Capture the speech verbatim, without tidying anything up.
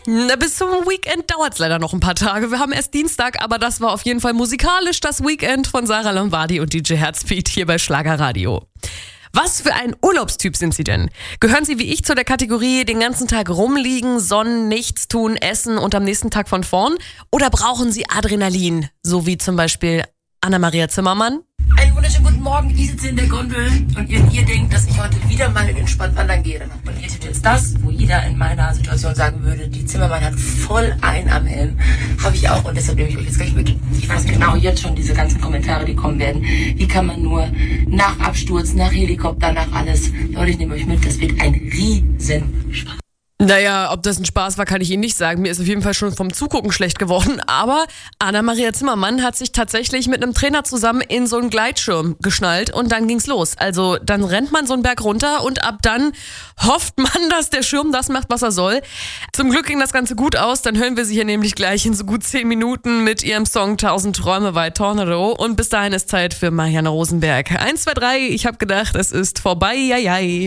Na, bis zum Weekend dauert es leider noch ein paar Tage. Wir haben erst Dienstag, aber das war auf jeden Fall musikalisch das Weekend von Sarah Lombardi und D J Herzbeat hier bei Schlagerradio. Was für ein Urlaubstyp sind Sie denn? Gehören Sie wie ich zu der Kategorie den ganzen Tag rumliegen, sonnen, nichts tun, essen und am nächsten Tag von vorn? Oder brauchen Sie Adrenalin, so wie zum Beispiel Anna-Maria Zimmermann? Einen wunderschönen guten Morgen, ich sitze in der Gondel und ihr, ihr denkt, dass ich heute wieder mal entspannt wandern gehe. Und ihr tut jetzt das, wo jeder in meiner Situation sagen würde, die Zimmermann hat voll ein am Helm. Habe ich auch und deshalb nehme ich euch jetzt gleich mit. Ich weiß genau jetzt schon diese ganzen Kommentare, die kommen werden. Wie kann man nur nach Absturz, nach Helikopter, nach alles. Leute, ich nehme euch mit, das wird ein Riesenspaß. Naja, ob das ein Spaß war, kann ich Ihnen nicht sagen. Mir ist auf jeden Fall schon vom Zugucken schlecht geworden. Aber Anna-Maria Zimmermann hat sich tatsächlich mit einem Trainer zusammen in so einen Gleitschirm geschnallt und dann ging's los. Also dann rennt man so einen Berg runter und ab dann hofft man, dass der Schirm das macht, was er soll. Zum Glück ging das Ganze gut aus. Dann hören wir sie hier nämlich gleich in so gut zehn Minuten mit ihrem Song Tausend Träume bei Tornado. Und bis dahin ist Zeit für Marianne Rosenberg. Eins, zwei, drei, ich hab gedacht, es ist vorbei, jai, jai.